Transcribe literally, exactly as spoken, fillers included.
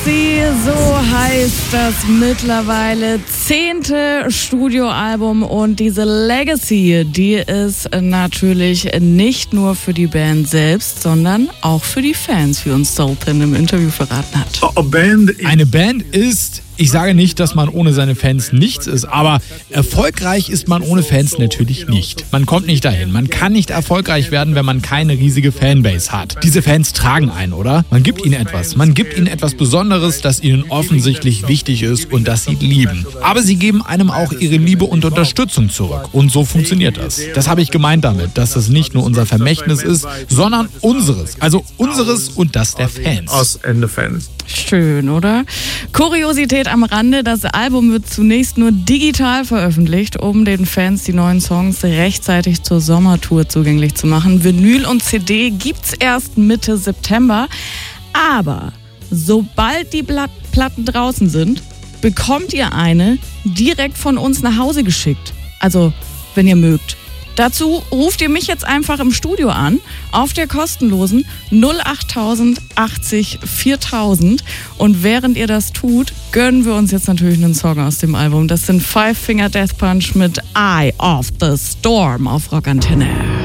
Legacy, so heißt das mittlerweile zehnte Studioalbum, und diese Legacy, die ist natürlich nicht nur für die Band selbst, sondern auch für die Fans, wie uns Sultan im Interview verraten hat. Eine Band ist... Ich sage nicht, dass man ohne seine Fans nichts ist, aber erfolgreich ist man ohne Fans natürlich nicht. Man kommt nicht dahin. Man kann nicht erfolgreich werden, wenn man keine riesige Fanbase hat. Diese Fans tragen einen, oder? Man gibt ihnen etwas. Man gibt ihnen etwas Besonderes, das ihnen offensichtlich wichtig ist und das sie lieben. Aber sie geben einem auch ihre Liebe und Unterstützung zurück. Und so funktioniert das. Das habe ich gemeint damit, dass das nicht nur unser Vermächtnis ist, sondern unseres. Also unseres und das der Fans. Schön, oder? Kuriosität am Rande, das Album wird zunächst nur digital veröffentlicht, um den Fans die neuen Songs rechtzeitig zur Sommertour zugänglich zu machen. Vinyl und C D gibt's erst Mitte September, aber sobald die Platten draußen sind, bekommt ihr eine direkt von uns nach Hause geschickt. Also, wenn ihr mögt. Dazu ruft ihr mich jetzt einfach im Studio an, auf der kostenlosen null acht null null achtzig viertausend. Und während ihr das tut, gönnen wir uns jetzt natürlich einen Song aus dem Album. Das sind Five Finger Death Punch mit Eye of the Storm auf Rockantenne.